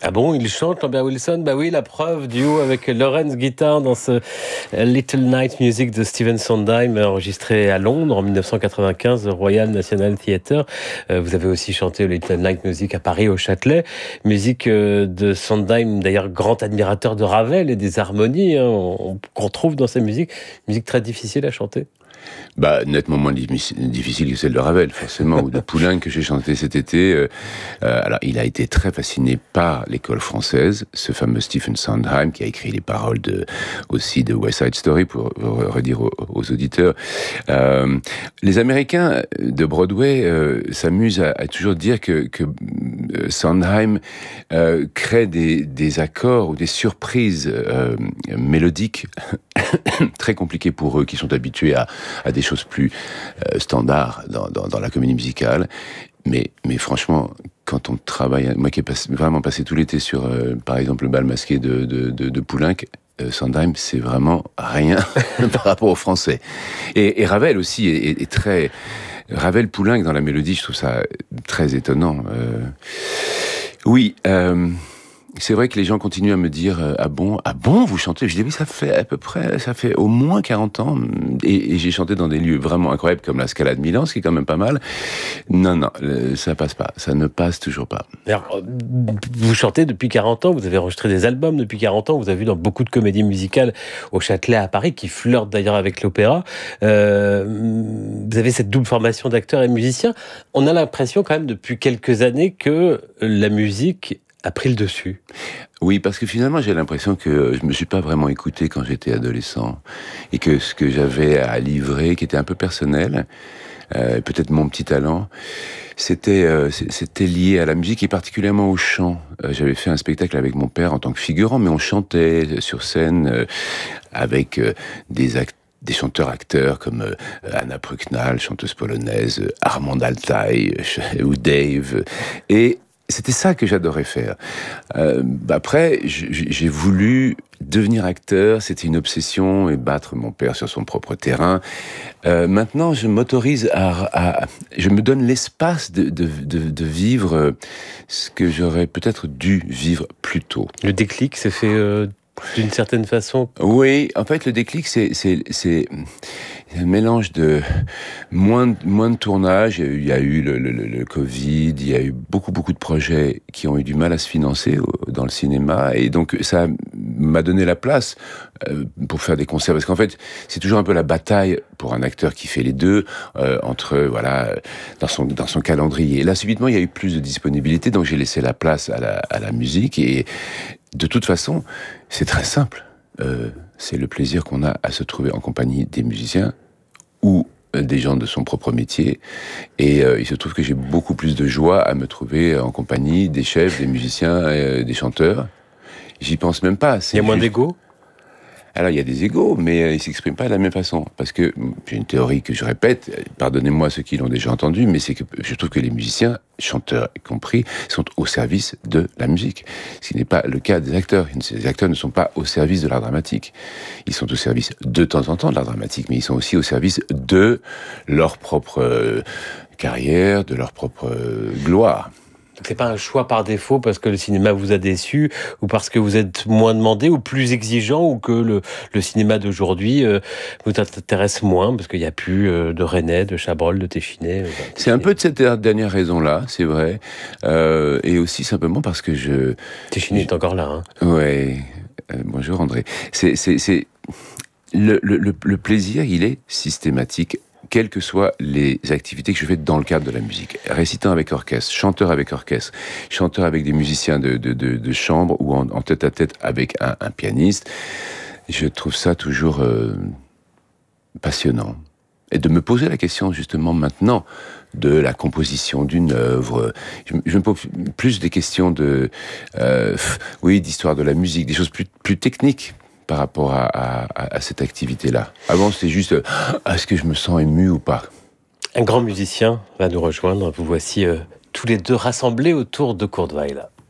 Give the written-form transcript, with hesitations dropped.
Ah bon, il chante, Lambert Wilson? Bah oui, la preuve, duo avec Lawrence Guitar dans ce Little Night Music de Stephen Sondheim, enregistré à Londres en 1995 au Royal National Theatre. Vous avez aussi chanté Little Night Music à Paris, au Châtelet. Musique de Sondheim, d'ailleurs grand admirateur de Ravel et des harmonies qu'on trouve dans sa musique. Musique très difficile à chanter. Nettement moins difficile que celle de Ravel, forcément, ou de Poulenc que j'ai chanté cet été. Alors, il a été très fasciné par l'école française, ce fameux Stephen Sondheim qui a écrit les paroles aussi de West Side Story, pour redire aux auditeurs. Les Américains de Broadway s'amusent à toujours dire que Sondheim crée des accords ou des surprises mélodiques très compliquées pour eux, qui sont habitués à des choses plus standards dans la comédie musicale. Mais franchement, quand on travaille, moi qui ai vraiment passé tout l'été sur, par exemple, le bal masqué de Poulenc, Sondheim, c'est vraiment rien par rapport au français. Et Ravel aussi est très... Ravel, Poulenc dans la mélodie, je trouve ça très étonnant. Oui, c'est vrai que les gens continuent à me dire ah bon, vous chantez? Je dis oui, ça fait au moins 40 ans, et j'ai chanté dans des lieux vraiment incroyables comme la Scala de Milan, ce qui est quand même pas mal. Non, ça passe pas, ça ne passe toujours pas. Alors, vous chantez depuis 40 ans, vous avez enregistré des albums depuis 40 ans, vous avez vu dans beaucoup de comédies musicales au Châtelet à Paris, qui flirtent d'ailleurs avec l'opéra. Vous avez cette double formation d'acteur et musicien. On a l'impression quand même depuis quelques années que la musique a pris le dessus. Oui, parce que finalement, j'ai l'impression que je me suis pas vraiment écouté quand j'étais adolescent, et que ce que j'avais à livrer, qui était un peu personnel, peut-être mon petit talent, c'était lié à la musique et particulièrement au chant. J'avais fait un spectacle avec mon père en tant que figurant, mais on chantait sur scène avec des chanteurs-acteurs comme Anna Prucknall, chanteuse polonaise, Armand Altaï ou Dave, et c'était ça que j'adorais faire. Après, j'ai voulu devenir acteur, c'était une obsession, et battre mon père sur son propre terrain. Maintenant, je m'autorise je me donne l'espace de vivre ce que j'aurais peut-être dû vivre plus tôt. Le déclic s'est fait d'une certaine façon? Oui, en fait, le déclic, c'est un mélange de moins de tournage. Il y a eu le Covid, il y a eu beaucoup de projets qui ont eu du mal à se financer dans le cinéma, et donc ça m'a donné la place pour faire des concerts, parce qu'en fait, c'est toujours un peu la bataille pour un acteur qui fait les deux, dans son calendrier. Et là, subitement, il y a eu plus de disponibilité, donc j'ai laissé la place à la musique, et de toute façon, c'est très simple. C'est le plaisir qu'on a à se trouver en compagnie des musiciens ou des gens de son propre métier. Et il se trouve que j'ai beaucoup plus de joie à me trouver en compagnie des chefs, des musiciens, des chanteurs. J'y pense même pas. Il y a moins d'ego? Alors, il y a des égos, mais ils s'expriment pas de la même façon. Parce que, j'ai une théorie que je répète, pardonnez-moi ceux qui l'ont déjà entendue, mais c'est que je trouve que les musiciens, chanteurs y compris, sont au service de la musique. Ce qui n'est pas le cas des acteurs. Les acteurs ne sont pas au service de l'art dramatique. Ils sont au service de temps en temps de l'art dramatique, mais ils sont aussi au service de leur propre carrière, de leur propre gloire. C'est pas un choix par défaut parce que le cinéma vous a déçu, ou parce que vous êtes moins demandé ou plus exigeant, ou que le cinéma d'aujourd'hui vous intéresse moins parce qu'il n'y a plus de Resnais, de Chabrol, de Téchiné. C'est un peu de cette dernière raison-là, c'est vrai. Et aussi simplement parce que Téchiné est encore là. Hein. Ouais. Bonjour André. Le plaisir, il est systématique, quelles que soient les activités que je fais dans le cadre de la musique. Récitant avec orchestre, chanteur avec orchestre, chanteur avec des musiciens de chambre, ou en tête-à-tête avec un pianiste, je trouve ça toujours passionnant. Et de me poser la question, justement, maintenant, de la composition d'une œuvre. Je me pose plus des questions d'histoire de la musique, des choses plus techniques par rapport à cette activité-là. Avant, c'était juste est-ce que je me sens ému ou pas? Un grand musicien va nous rejoindre. Vous voici tous les deux rassemblés autour de Kurt Weill.